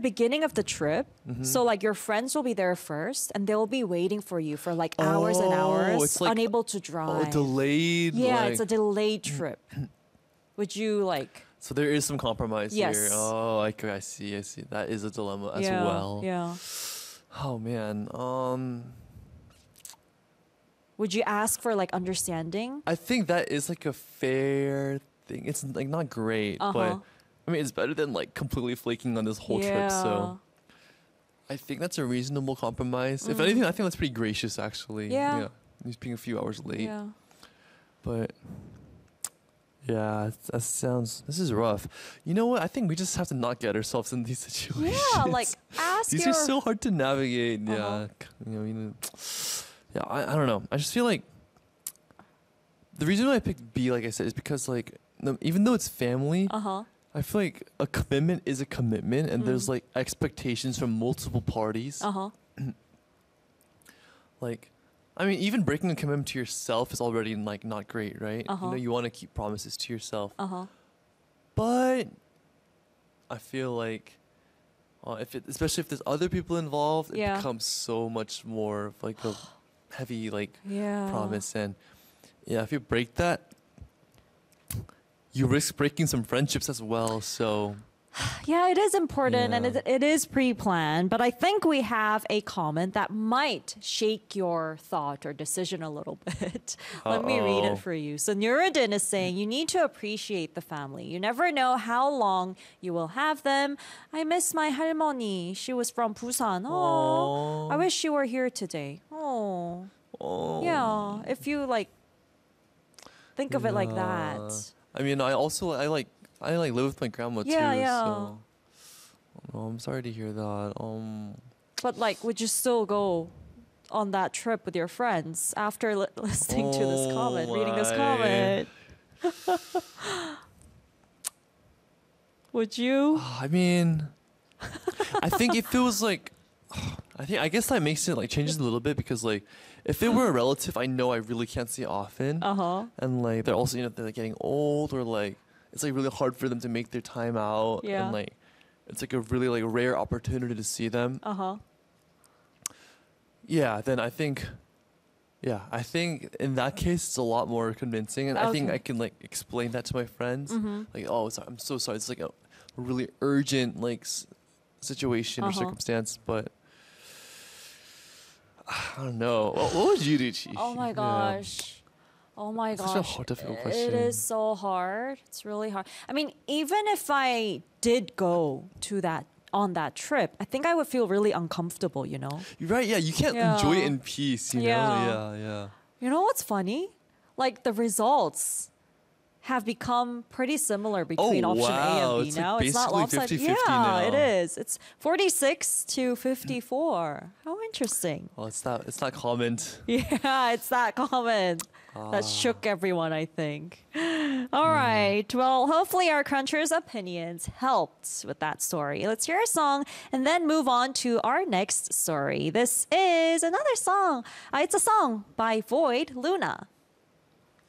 beginning of the trip. So like your friends will be there first and they'll be waiting for you for like hours and hours, it's like, unable to drive. Delayed. Yeah, like, it's a delayed trip. Would you like... So there is some compromise Yes. here. Oh, I see. That is a dilemma as yeah, well. Yeah. Oh man. Would you ask for like understanding? I think that is like a fair thing. It's like not great, but I mean it's better than like completely flaking on this whole trip. So I think that's a reasonable compromise. If anything, I think that's pretty gracious actually. Yeah. Just being a few hours late. Yeah. But yeah, this is rough. You know what? I think we just have to not get ourselves in these situations. Yeah, like ask These your... are so hard to navigate. Yeah. Yeah, I don't know. I just feel like the reason why I picked B, like I said, is because like even though it's family, I feel like a commitment is a commitment, and there's like expectations from multiple parties. Like, I mean, even breaking a commitment to yourself is already like not great, right? You know, you want to keep promises to yourself. But I feel like especially if there's other people involved, it becomes so much more of like a heavy like promise. And yeah, if you break that, you risk breaking some friendships as well. So yeah, it is important and it is pre-planned, but I think we have a comment that might shake your thought or decision a little bit. Let me read it for you. So Nuruddin is saying, you need to appreciate the family. You never know how long you will have them. I miss my 할머니. She was from Busan. Oh, I wish she were here today. Oh. Yeah, if you like think of it like that. I mean, I live with my grandma too. So I'm sorry to hear that. But like, would you still go on that trip with your friends after listening to this comment, reading this comment? Would you? I mean, I think if it was like, I guess that makes it like changes a little bit because like, if it were a relative I know I really can't see often, and like they're also they're like getting old or like it's like really hard for them to make their time out, and like it's like a really like rare opportunity to see them. Yeah, then I think in that case it's a lot more convincing, and I think I can like explain that to my friends. Like, oh, I'm so sorry. It's like a really urgent like situation or circumstance, but I don't know. What would you do, Chi? Oh my gosh. Oh my gosh. Such a difficult question. It is so hard. It's really hard. I mean, even if I did go to on that trip, I think I would feel really uncomfortable, you know? You're right, yeah. You can't enjoy it in peace, you know? Yeah. You know what's funny? Like the results have become pretty similar between option A and B it's now. like It's not lopsided. 50-50 now. It is. It's 46 to 54. How interesting. Well, it's that comment. Yeah, it's that comment that shook everyone, I think. All right. Well, hopefully our crunchers' opinions helped with that story. Let's hear a song and then move on to our next story. This is another song. It's a song by Void, Luna.